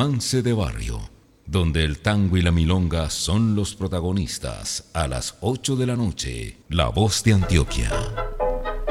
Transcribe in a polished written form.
Romance de Barrio, donde el tango y la milonga son los protagonistas. A las 8 de la noche, La Voz de Antioquia.